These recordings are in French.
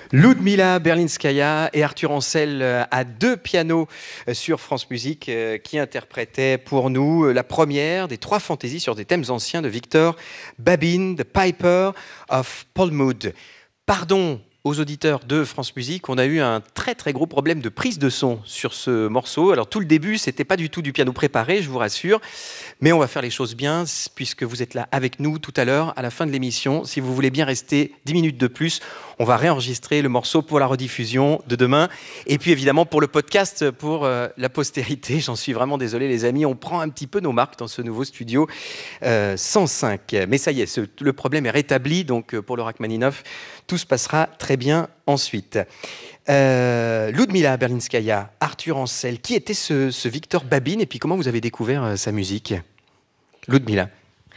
Ludmila Berlinskaya et Arthur Ancel à deux pianos sur France Musique qui interprétaient pour nous la première des trois fantaisies sur des thèmes anciens de Victor Babin, The Piper of Polmud. Pardon aux auditeurs de France Musique, on a eu un très très gros problème de prise de son sur ce morceau. Alors tout le début, c'était pas du tout du piano préparé, je vous rassure, mais on va faire les choses bien puisque vous êtes là avec nous tout à l'heure à la fin de l'émission. Si vous voulez bien rester 10 minutes de plus, on va réenregistrer le morceau pour la rediffusion de demain et puis évidemment pour le podcast pour la postérité. J'en suis vraiment désolé les amis, on prend un petit peu nos marques dans ce nouveau studio 105. Mais ça y est, le problème est rétabli, donc pour le Rachmaninov, tout se passera très bien ensuite. Ludmila Berlinskaya, Arthur Ancel, qui était ce Victor Babin et puis comment vous avez découvert sa musique? Ludmila.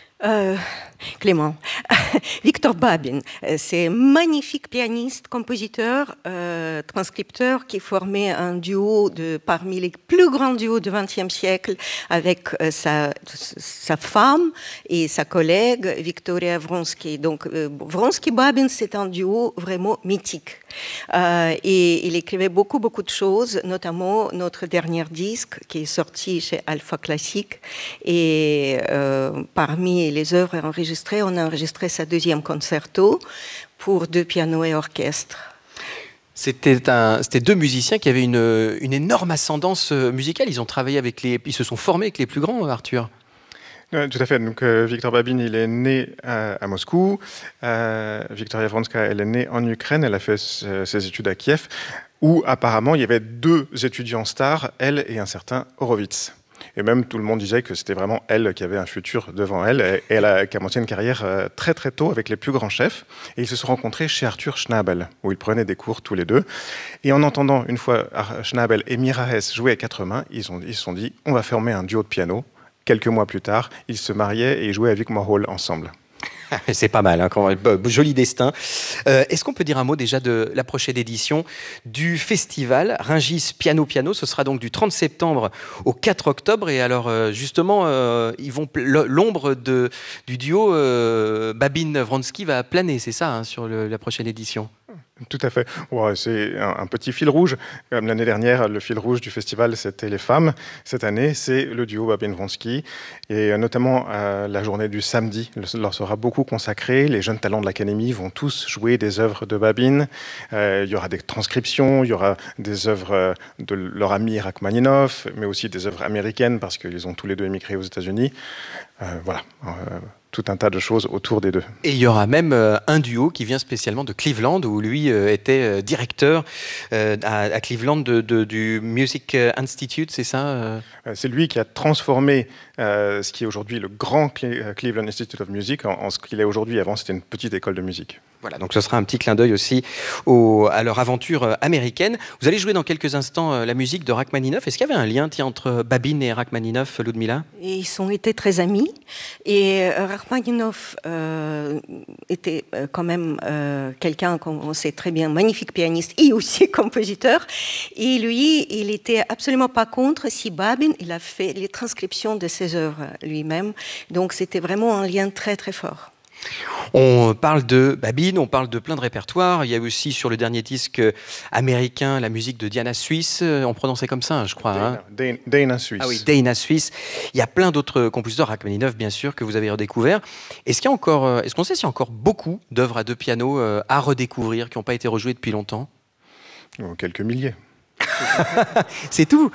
Clément. Victor Babin, c'est un magnifique pianiste, compositeur, transcripteur qui formait un duo parmi les plus grands duos du XXe siècle avec sa femme et sa collègue Victoria Vronsky. Donc Vronsky-Babin, c'est un duo vraiment mythique. Et il écrivait beaucoup de choses, notamment notre dernier disque qui est sorti chez Alpha Classique. Et parmi les œuvres enregistrées, on a enregistré sa deuxième concerto pour deux pianos et orchestre. C'était deux musiciens qui avaient une énorme ascendance musicale. Ils se sont formés avec les plus grands, Arthur. Tout à fait. Donc, Victor Babin, il est né à Moscou. Victoria Vronska, elle est née en Ukraine. Elle a fait ses études à Kiev, où apparemment il y avait deux étudiants stars, elle et un certain Horowitz. Et même tout le monde disait que c'était vraiment elle qui avait un futur devant elle. Et elle a commencé une carrière très très tôt avec les plus grands chefs. Et ils se sont rencontrés chez Arthur Schnabel, où ils prenaient des cours tous les deux. Et en entendant une fois Schnabel et Mira Hess jouer à quatre mains, ils se sont dit on va former un duo de piano. Quelques mois plus tard, ils se mariaient et ils jouaient avec Warhol ensemble. C'est pas mal, hein, joli destin. Est-ce qu'on peut dire un mot déjà de la prochaine édition du festival Rungis Piano Piano? Ce sera donc du 30 septembre au 4 octobre. Et alors, justement, l'ombre du duo Babin-Vronsky va planer, c'est ça, hein, sur la prochaine édition? Tout à fait. Ouais, c'est un petit fil rouge. Comme l'année dernière, le fil rouge du festival, c'était les femmes. Cette année, c'est le duo Babin-Vronsky. Et notamment, la journée du samedi leur sera beaucoup consacrée. Les jeunes talents de l'Académie vont tous jouer des œuvres de Babin. Il y aura des transcriptions, il y aura des œuvres de leur ami Rachmaninov, mais aussi des œuvres américaines, parce qu'ils ont tous les deux émigré aux États-Unis. Voilà. Tout un tas de choses autour des deux. Et il y aura même un duo qui vient spécialement de Cleveland, où lui était directeur à Cleveland du Music Institute, c'est ça? C'est lui qui a transformé ce qui est aujourd'hui le grand Cleveland Institute of Music en ce qu'il est aujourd'hui. Avant, c'était une petite école de musique. Voilà, donc ce sera un petit clin d'œil aussi à leur aventure américaine. Vous allez jouer dans quelques instants la musique de Rachmaninov. Est-ce qu'il y avait un lien entre Babin et Rachmaninov, Ludmila? Ils ont été très amis. Et Rachmaninov était quand même quelqu'un qu'on sait très bien, magnifique pianiste et aussi compositeur. Et lui, il n'était absolument pas contre si Babin, il a fait les transcriptions de ses œuvres lui-même. Donc c'était vraiment un lien très très fort. On parle de Babin, on parle de plein de répertoires. Il y a aussi sur le dernier disque américain la musique de Diana Suisse. On prononçait comme ça, hein, je crois. Dana Suisse. Ah oui, Dana Suisse. Il y a plein d'autres compositeurs, Rachmaninov bien sûr, que vous avez redécouvert. Est-ce qu'on sait s'il y a encore beaucoup d'œuvres à deux pianos à redécouvrir qui n'ont pas été rejouées depuis longtemps? Quelques milliers. C'est tout.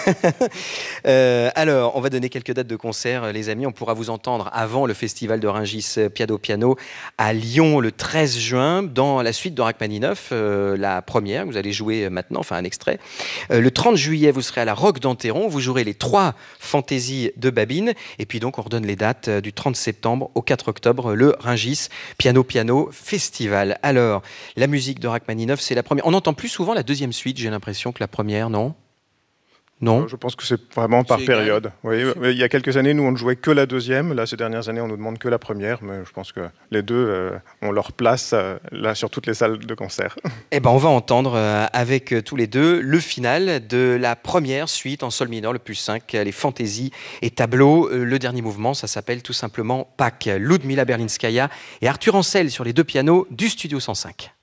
Alors, on va donner quelques dates de concert, les amis. On pourra vous entendre avant le festival de Rungis Piano Piano à Lyon le 13 juin, dans la suite de Rachmaninov, la première. Vous allez jouer maintenant, enfin un extrait. Le 30 juillet, vous serez à la Roque d'Anteron. Vous jouerez les trois fantaisies de Babin. Et puis donc, on redonne les dates du 30 septembre au 4 octobre, le Rungis Piano Piano Festival. Alors, la musique de Rachmaninov, c'est la première. On entend plus souvent la deuxième suite, j'ai l'impression, que la première, non? Non. Je pense que c'est vraiment par période. Oui, il y a quelques années, nous, on ne jouait que la deuxième. Là, ces dernières années, on nous demande que la première. Mais je pense que les deux ont leur place là, sur toutes les salles de concert. Eh ben, on va entendre avec tous les deux le final de la première suite en sol mineur, le plus 5, les fantaisies et tableaux. Le dernier mouvement, ça s'appelle tout simplement Pâques. Ludmila Berlinskaya et Arthur Ancel sur les deux pianos du Studio 105.